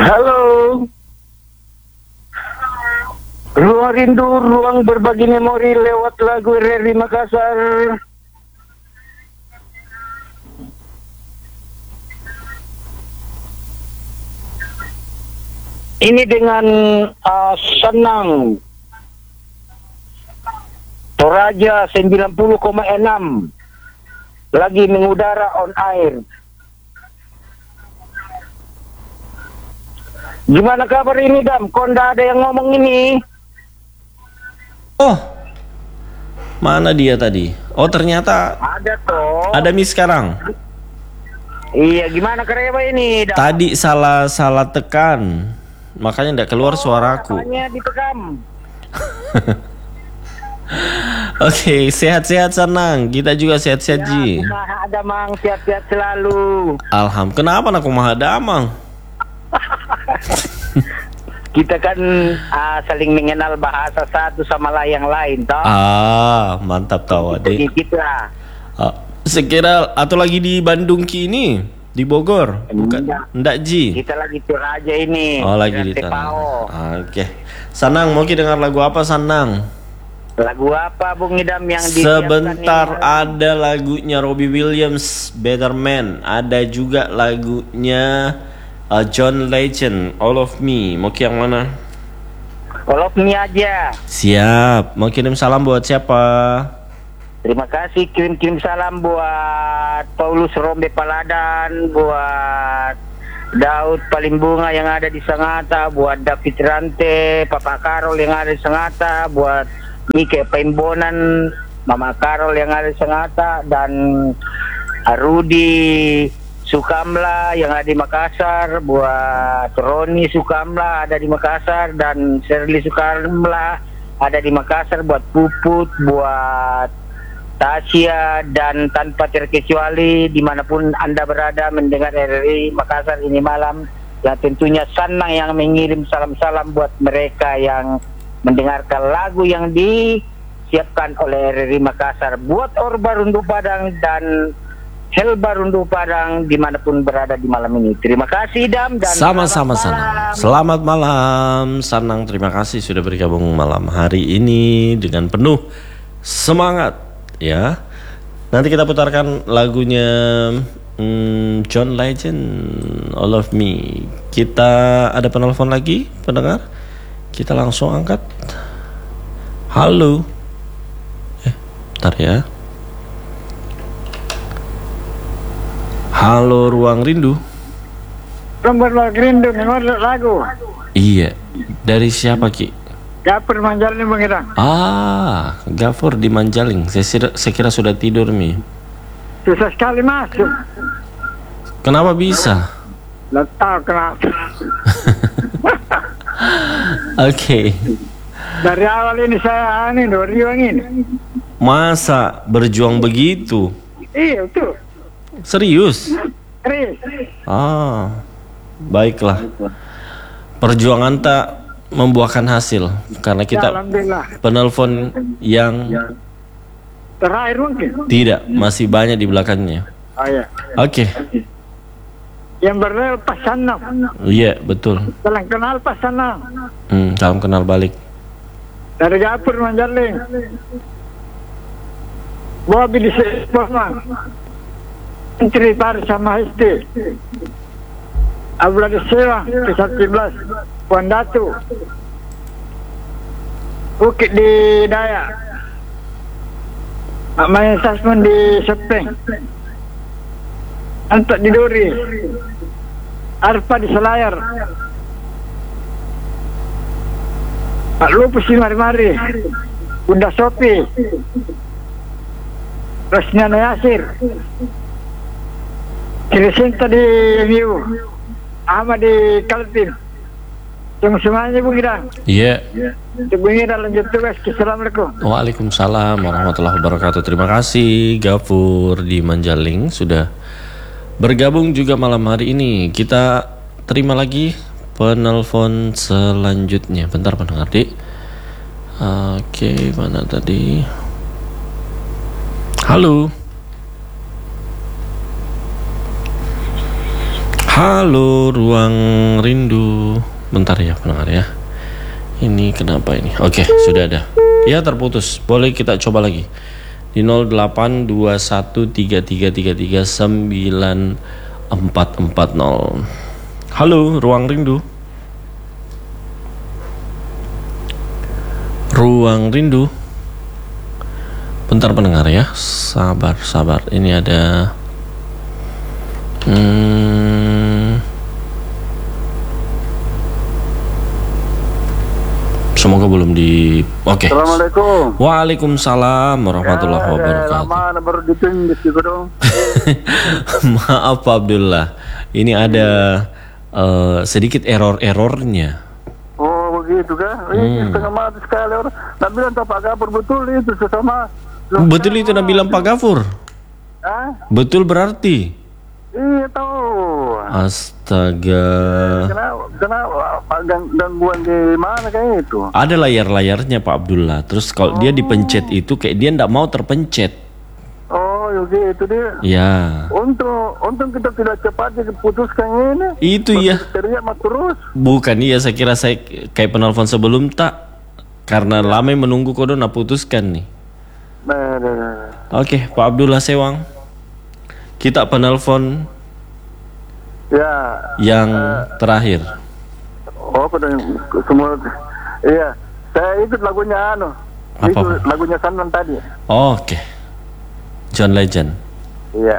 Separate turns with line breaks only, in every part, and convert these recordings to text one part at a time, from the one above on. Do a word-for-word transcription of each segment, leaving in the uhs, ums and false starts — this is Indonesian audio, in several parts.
Halo. Ruang rindu, ruang berbagi memori lewat lagu R R I Makassar. Ini dengan uh, senang. Toraja sembilan puluh koma enam lagi mengudara on air. Gimana kabar ini, Dam? Kok nggak ada yang ngomong ini?
Oh, mana dia tadi? Oh, ternyata
Ada toh.
ada miss sekarang.
Iya, gimana kereba ini, Dam?
Tadi salah salah tekan, makanya tidak keluar suaraku.
Makanya ditekam.
Oke, sehat-sehat senang. Kita juga sehat-sehat Ji.
Ya, kumaha ada mang, siap-siap selalu.
Alhamdulillah. Kenapa nak kumaha damang?
Kita kan uh, saling mengenal bahasa satu sama lain yang lain, toh.
Ah, mantap tahu
Jadi
adik.
kita.
Ah, sekira atau lagi di Bandung kini, di Bogor. Bukan.
Enggak.
Enggak Ji.
Kita lagi Toraja ini.
Oh, lagi di
T P O.
sana. Oke. Sanang, mau kita dengar lagu apa Sanang?
Lagu apa Bung Idam yang disiapkan
Sebentar,
ini?
ada lagunya Robbie Williams, Better Man. Ada juga lagunya uh, John Legend, All of Me. Mau yang mana?
All of Me aja.
Siap. Mau kirim salam buat siapa?
Terima kasih, kirim-kirim salam buat Paulus Rombe Paladan, buat Daud Palimbunga yang ada di Sangatta, buat David Rante, Papa Karol yang ada di Sangatta, buat Mike Paimbonan, Mama Karol yang ada di Sangatta, dan Rudi Sukamla yang ada di Makassar, buat Roni Sukamla ada di Makassar, dan Shirley Sukamla ada di Makassar, buat Puput, buat Tasya, dan tanpa terkecuali dimanapun Anda berada mendengar R R I Makassar ini malam, ya tentunya Sanang yang mengirim salam-salam buat mereka yang mendengarkan lagu yang disiapkan oleh R R I Makassar buat Orba Rundu Padang dan Helba Rundu Padang dimanapun berada di malam ini. Terima kasih Dam dan
Sama-sama
selamat
Sanang.
malam.
Selamat malam Sanang. Terima kasih sudah bergabung malam hari ini dengan penuh semangat ya. Nanti kita putarkan lagunya hmm, John Legend, All of Me. Kita ada penelpon lagi pendengar. Kita langsung angkat. Halo. Eh, bentar ya. Halo Ruang Rindu.
Ruang Rindu memang lagu.
Iya. Dari siapa Ki?
Gapur Manjaling Bang Idam.
Ah, Gafur di Manjaling. Saya, sira- saya kira sudah tidur Mi.
Susah sekali masuk.
Kenapa bisa?
Nggak tahu kenapa.
Oke.
Dari awal ini saya ini berjuang ini.
Masa berjuang begitu?
Iya betul.
Serius?
Chris.
Ah, baiklah. Perjuangan tak membuahkan hasil karena
Ya,
kita
alhamdulillah.
penelpon yang
Terakhir mungkin.
tidak masih banyak di belakangnya.
Oh iya.
Oke,
Yang bernel Pas Sanang.
iya betul.
Saling kenal Pas Sanang.
Hmm, salam kenal balik.
Dari Gapur Manjaling. Bobi di Bosman. Menteri Paris sama istri. Abla di Sewa, P satu belas, Puan Datu. Bukit di Dayak. Main Sasman di Sepeng. Antok di Duri. Arpa di Selayar. Pak Lupus di Mari-Mari. Bunda Sopi. Rosniano Yasir. Kirisinta di M U. Ahmad di Kaltim. Terima semuanya Bung Idam.
Iya.
Bung Idam lanjut tugas. Assalamualaikum.
Waalaikumsalam warahmatullahi wabarakatuh. Terima kasih Gafur di Manjaling sudah bergabung juga malam hari ini. Kita terima lagi penelpon selanjutnya. Bentar pendengar Dik. Oke, mana tadi? Halo. Halo, Ruang Rindu. Bentar ya pendengar ya. Ini kenapa ini? Oke, sudah ada. Ya, terputus. Boleh kita coba lagi. Di nol delapan dua satu tiga tiga tiga tiga sembilan empat empat nol. Halo, Ruang Rindu. Ruang Rindu. Bentar pendengar ya. Sabar, sabar. Ini ada Hmm, semoga belum di. Oke. Okay.
Assalamualaikum.
Waalaikumsalam warahmatullahi ya, wabarakatuh.
Lama baru ditunjuk juga dong.
Maaf Pak Abdullah, ini ada uh, sedikit error-errornya.
Oh begitu kah? Ini hmm. setengah mati sekali orang. Nak bilang Pak Gafur betul itu sesama.
Betul itu nak bilang Pak Gafur.
Hah?
Betul berarti.
Iya tahu.
Astaga.
Kenapa? Kenapa gangguan di mana kayak itu?
Ada layar-layarnya Pak Abdullah. Terus kalau oh. dia dipencet itu kayak dia ndak mau terpencet.
Oh, ya itu dia.
Ya.
Untung, untung kita tidak cepat diputuskan ini.
Itu ya.
Teriak terus.
Bukan iya, saya kira saya kayak penelpon sebelum tak. Karena lama menunggu kodo nak putuskan nih.
Nah, nah, nah.
Oke, Pak Abdullah Sewang. Kita penelpon
ya
yang uh, terakhir.
Oh, pada semua. Iya, saya ikut lagunya anu.
Apa?
Ikut lagunya Sandan tadi.
Oh, oke. Okay. John Legend.
Iya.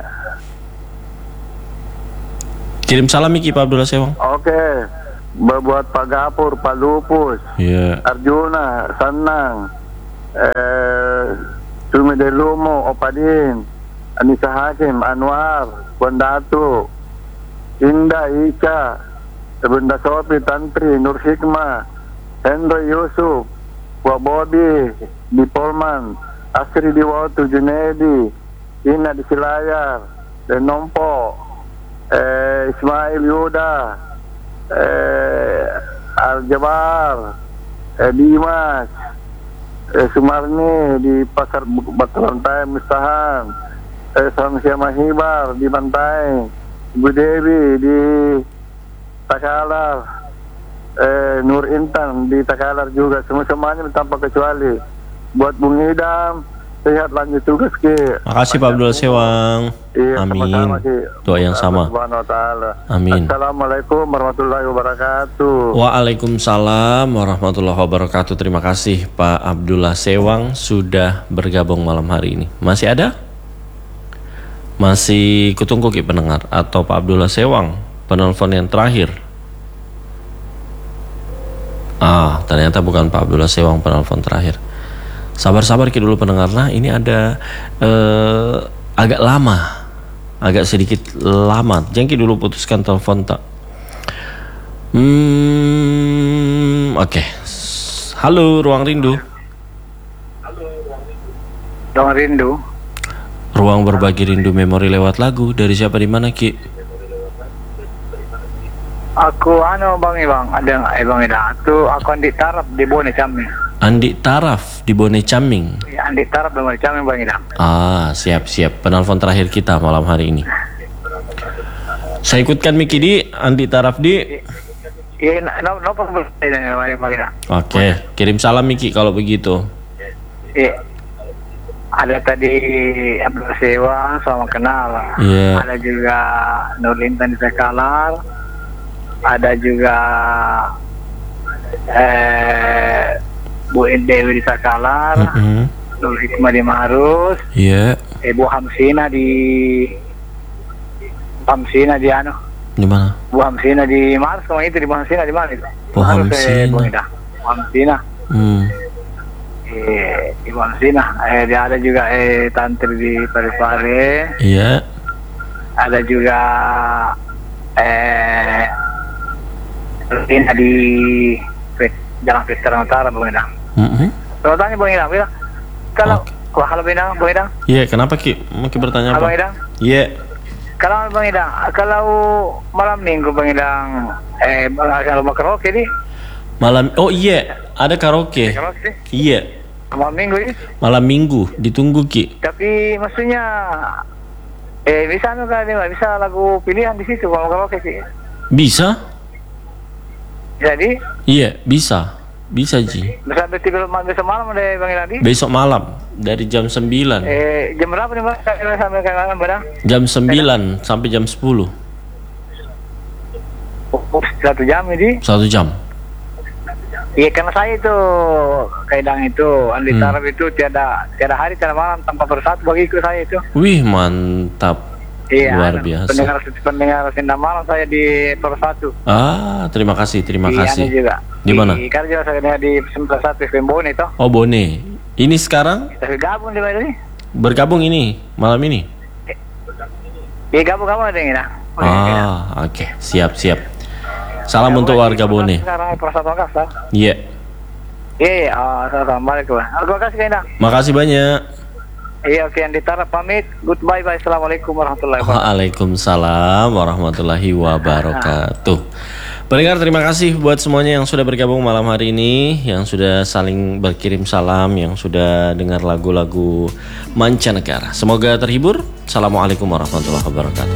Kirim salam Iki Pak Abdullah Sewang.
Oke. Okay. Buat Pak Gafur, Pak Lupus,
yeah.
Arjuna, Sanang, eh, Sumi Delumo, Opadin, Anissa Hakim, Anwar, Puan Datu, Indah, Ica, Bunda Sopi, Tantri, Nur Hikmah, Hendro Yusuf, Wak Bobi, Di Polman, Asri Diwatu, Junedi, Ina di Silayar, Denompo, eh, Ismail Yuda, eh, Al-Jabar, eh, Dimas, eh, Sumarni di Pasar Batalantai Mistahan, eh, Samsia Mahibar di Bantai, Ibu Dewi di Takalar, eh, Nur Intan di Takalar juga, semua-semuanya tanpa kecuali. Buat Bung Idam, sehat lanjut tugas ke.
Makasih Pak Abdullah Sewang.
Iya,
amin.
Sama-sama,
doa yang sama. Amin.
Assalamualaikum warahmatullahi wabarakatuh.
Waalaikumsalam warahmatullahi wabarakatuh. Terima kasih Pak Abdullah Sewang sudah bergabung malam hari ini. Masih ada? Masih kutunggu ki pendengar atau Pak Abdullah Sewang penelpon yang terakhir? Ah, ternyata bukan Pak Abdullah Sewang penelpon terakhir. Sabar-sabar ki dulu pendengar. Nah, ini ada eh, agak lama, agak sedikit lama. Jangan ki dulu putuskan telepon tak. Hmm, oke. Okay. Halo, Ruang Rindu.
Halo, Ruang Rindu.
Ruang berbagi rindu memori lewat lagu. Dari siapa di mana ki?
Aku anu Bang Ibang, ada eh Bang Ida. Aku aku Andi Tarap di Bone Caming.
Andi Taraf di Bone Caming.
Ya, Andi Tarap di Bone Caming Bang Ida.
Ah, siap-siap. Penelpon terakhir kita malam hari ini. Saya ikutkan Miki di Andi Taraf di.
Iya, no no Bang Ida.
Oke, kirim salam Miki kalau begitu.
Iya. Ada tadi Abdul Sewang sama kenal.
Yeah.
Ada juga Nur Lintan di Sekalar. Ada juga eh, Bu Dewi di Sakalar, mm-hmm. Nur Hikmah di Maharus,
yeah.
Ibu Hamsina di Hamsina di anu.
Di mana?
Bu Hamsina di Maharus, sama itu di Bu Hamsina di mana itu?
Bu Hamsina.
Bu Hamsina.
Hmm.
Eh, Ibu Hamsina. Eh, dia ada juga eh Tantri di Parepare.
Iya. Yeah.
Ada juga eh Rina di Jalan Veteran Utara, Bang Idang.
Mm-hmm.
Kalau tanya Bang Idang, bilang kalau
okay.
wah, kalau Bang Idang, Bang Idang.
Iya, yeah, kenapa Ki? Mau Ki bertanya apa?
Bang Idang?
Iya. Yeah.
Kalau Bang Idang, kalau malam minggu Bang Idang, eh kalau mau karaoke nih?
Malam, oh iya, ada karaoke.
Karaoke?
Iya.
Malam minggu ini?
Malam minggu, ditunggu Ki.
Tapi maksudnya
Eh bisa tuh kan, nggak bisa lagu pilihan di situ kalau karaoke sih.
Bisa?
Jadi
Iya, bisa. Bisa, Ji.
bisa besok besok malam deh Bang Iradi.
Besok malam dari jam sembilan.
Eh jam berapa nih Bang? Sampai kapan Bang?
Jam sembilan sampai jam sepuluh.
Oh, satu jam ini.
Satu jam.
Iya karena saya itu kaidang itu Andi
Hmm.
Tarab itu tiada tiada hari tiada malam tanpa bersatu bagiku saya itu.
Wih, mantap.
Iya.
Luar biasa.
Pendengar pendengar Sinda Malam saya di Persatu.
Ah, terima kasih, terima
Iya,
kasih.
ini juga.
Di mana?
Di Karjo saya di sembilan satu F M Bone itu.
Oh, Bone. Ini sekarang
Tapi gabung di mana ini?
bergabung ini malam ini.
Iya gabung-gabung ada yang ini.
Ah, oke, siap siap. Salam untuk warga Bone.
Sekarang Persatu Makassar.
Iya.
Iya, oh, assalamualaikum. Terima kasih Kak Indah.
Makasih banyak.
Iya, oke, Andi Tarab pamit. Goodbye, bye. Assalamualaikum warahmatullahi wabarakatuh.
Waalaikumsalam warahmatullahi wabarakatuh. Pendengar, terima kasih buat semuanya yang sudah bergabung malam hari ini, yang sudah saling berkirim salam, yang sudah dengar lagu-lagu mancanegara. Semoga terhibur. Assalamualaikum warahmatullahi wabarakatuh.